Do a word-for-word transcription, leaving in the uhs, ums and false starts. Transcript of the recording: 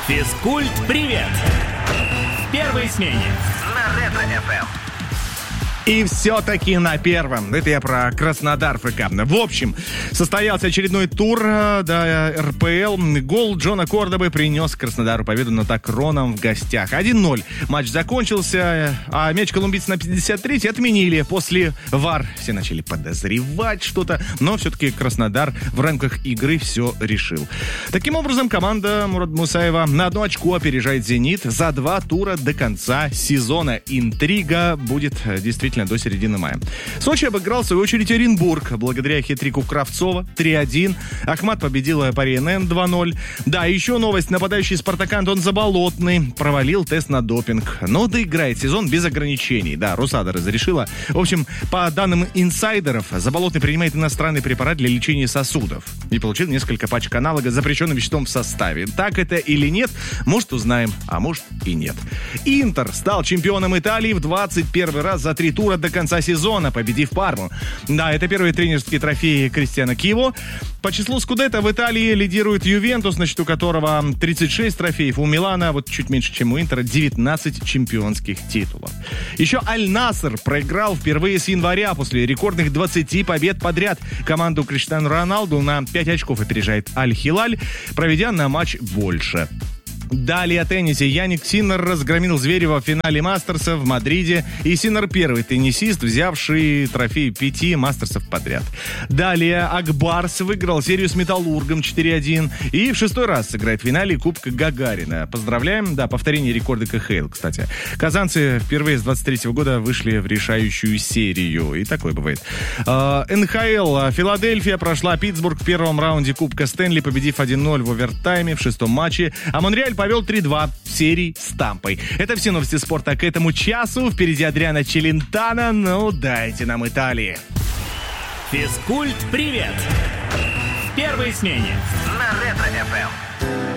Физкульт-привет! В первой смене на Ретро-эф эм. И все-таки на первом. Это я про Краснодар ФК. В общем, состоялся очередной тур да, эр пэ эл. Гол Джона Кордобы принес Краснодару победу над Акроном в гостях. один ноль. Матч закончился, а мяч колумбийцев на пятьдесят третьей отменили. После ВАР все начали подозревать что-то, но все-таки Краснодар в рамках игры все решил. Таким образом, команда Мурада Мусаева на одно очко опережает «Зенит» за два тура до конца сезона. Интрига будет действительно до середины мая. Сочи обыграл, в свою очередь, Оренбург. Благодаря хит-трику Кравцова три один. Ахмат победила Пари эн эн два ноль. Да, еще новость. Нападающий Спартака Антон Заболотный провалил тест на допинг, но доиграет сезон без ограничений. Да, Русада разрешила. В общем, по данным инсайдеров, Заболотный принимает иностранный препарат для лечения сосудов и получил несколько пачек аналога с запрещенным веществом в составе. Так это или нет, может, узнаем, а может и нет. Интер стал чемпионом Италии в двадцать первый раз за три тура до конца сезона, победив Парму. Да, это первый тренерский трофей Кристиано Киево. По числу скудетто в Италии лидирует Ювентус, на счету которого тридцать шесть трофеев. У Милана, вот чуть меньше, чем у Интера, девятнадцать чемпионских титулов. Еще Аль-Наср проиграл впервые с января после рекордных двадцати побед подряд. Команду Криштиану Роналду на пять очков опережает Аль-Хилаль, проведя на матч больше. Далее о теннисе. Яник Синнер разгромил Зверева в финале Мастерса в Мадриде. И Синнер первый теннисист, взявший трофей пяти Мастерсов подряд. Далее Акбарс выиграл серию с Металлургом четыре один. И в шестой раз сыграет в финале Кубка Гагарина. Поздравляем. Да, повторение рекорда ка ха эл, кстати. Казанцы впервые с двадцать третьего года вышли в решающую серию. И такое бывает. эн ха эл. Филадельфия прошла Питтсбург в первом раунде Кубка Стэнли, победив один ноль в овертайме в шестом матче. А Монреаль повел три два в серии с Тампой. Это все новости спорта к этому часу. Впереди Адриано Челентано. Ну, дайте нам Италии. Физкульт-привет! В первой смене на Ретро-эф эм.